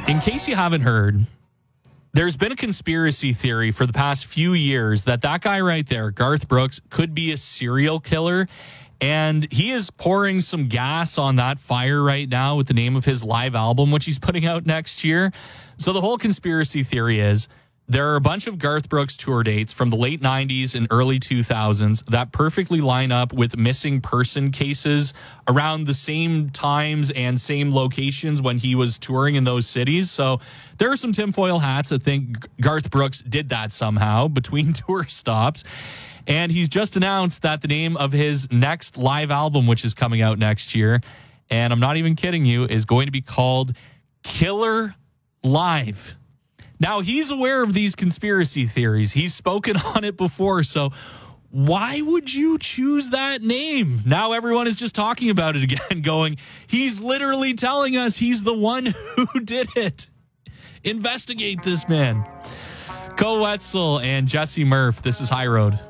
In case you haven't heard, there's been a conspiracy theory for the past few years that guy right there, Garth Brooks, could be a serial killer. And he is pouring some gas on that fire right now with the name of his live album, which he's putting out next year. So the whole conspiracy theory is there are a bunch of Garth Brooks tour dates from the late 90s and early 2000s that perfectly line up with missing person cases around the same times and same locations when he was touring in those cities. So there are some tinfoil hats that think Garth Brooks did that somehow between tour stops. And he's just announced that the name of his next live album, which is coming out next year, and I'm not even kidding you, is going to be called Killer Live. Now, he's aware of these conspiracy theories. He's spoken on it before. So why would you choose that name? Now everyone is just talking about it again, going, he's literally telling us he's the one who did it. Investigate this man. Koe Wetzel and Jesse Murph. This is High Road.